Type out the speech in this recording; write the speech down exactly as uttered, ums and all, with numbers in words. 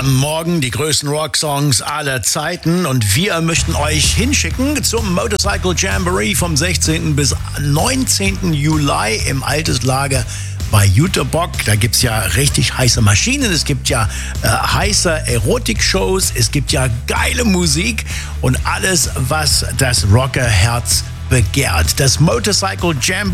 Am Morgen die größten Rocksongs aller Zeiten und wir möchten euch hinschicken zum Motorcycle Jamboree vom sechzehnten bis neunzehnten Juli im Alteslager bei Jüterbock. Da gibt's ja richtig heiße Maschinen, es gibt ja äh, heiße Erotik-Shows, es gibt ja geile Musik und alles, was das Rockerherz begehrt. Das Motorcycle Jamboree